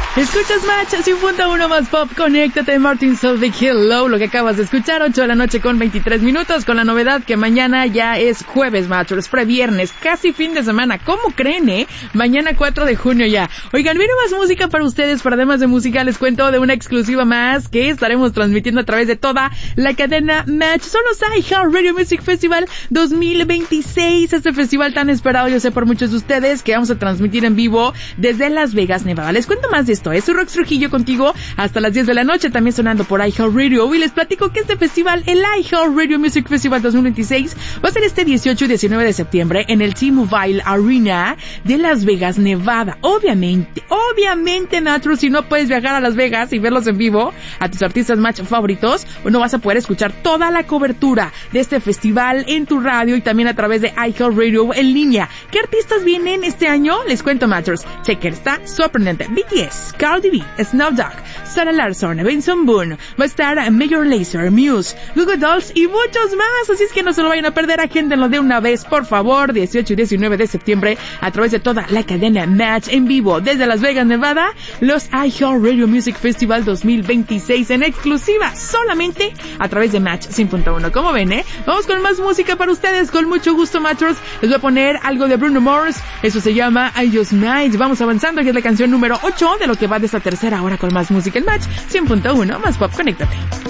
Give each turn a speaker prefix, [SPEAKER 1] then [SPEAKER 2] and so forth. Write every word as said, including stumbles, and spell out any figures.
[SPEAKER 1] Escuchas Match, cien punto uno más pop, conéctate, Martin Solveig, hello, lo que acabas de escuchar, ocho de la noche con veintitrés minutos, con la novedad que mañana ya es jueves, Match, es pre-viernes, casi fin de semana, ¿cómo creen, eh? Mañana cuatro de junio ya. Oigan, viene más música para ustedes, para además de música, les cuento de una exclusiva más que estaremos transmitiendo a través de toda la cadena Match. Son los iHeartRadio Music Festival dos mil veintiséis, este festival tan esperado, yo sé por muchos de ustedes, que vamos a transmitir en vivo desde Las Vegas, Nevada. Les cuento más de esto. Es Rox Trujillo contigo hasta las diez de la noche, también sonando por iHeartRadio. Y les platico que este festival, el iHeartRadio Music Festival dos mil veintiséis, va a ser este dieciocho y diecinueve de septiembre en el T-Mobile Arena de Las Vegas, Nevada. Obviamente, obviamente, Natro, si no puedes viajar a Las Vegas y verlos en vivo, a tus artistas match favoritos, no vas a poder escuchar toda la cobertura de este festival en tu radio y también a través de iHeartRadio en línea. ¿Qué artistas vienen este año? Les cuento, Matchers. Checker, está sorprendente. B T S, Cardi B, Snoop Dogg, Sarah Larson, Benson Boone, va a estar Major Lazer, Muse, Google Dolls y muchos más, así es que no se lo vayan a perder, agéndenlo de una vez, por favor, dieciocho y diecinueve de septiembre, a través de toda la cadena Match en vivo, desde Las Vegas, Nevada, los iHeartRadio Music Festival dos mil veintiséis en exclusiva, solamente a través de Match cien punto uno. ¿Cómo ven, eh? Vamos con más música para ustedes, con mucho gusto, Matchers. Les voy a poner algo de Bruno Mars, eso se llama I Just Might. Vamos avanzando, que es la canción número ocho de lo que va de esta tercera hora con más música en Match cien punto uno más pop, conéctate.